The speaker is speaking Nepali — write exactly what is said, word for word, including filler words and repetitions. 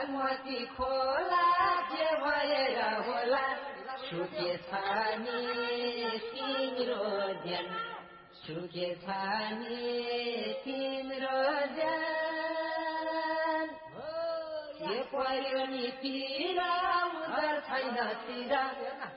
बागमती खोला के भएर होला सुकेछ नि तिम्रो ज्यान सुकेछ नि तिम्रो ज्यान के पर्यो नि तिर उधार छैन तिर